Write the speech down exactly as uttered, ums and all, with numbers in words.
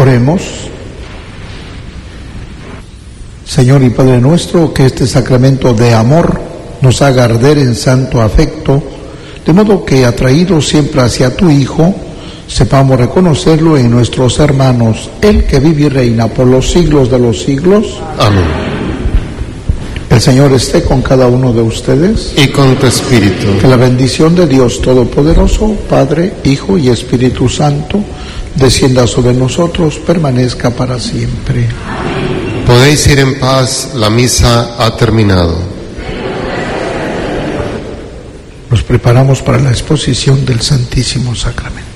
Oremos. Señor y Padre nuestro, que este sacramento de amor nos haga arder en santo afecto, de modo que, atraídos siempre hacia tu Hijo, sepamos reconocerlo en nuestros hermanos, el que vive y reina por los siglos de los siglos. Amén. El Señor esté con cada uno de ustedes. Y con tu espíritu. Que la bendición de Dios Todopoderoso, Padre, Hijo y Espíritu Santo, descienda sobre nosotros, permanezca para siempre. Podéis ir en paz, la misa ha terminado. Nos preparamos para la exposición del Santísimo Sacramento.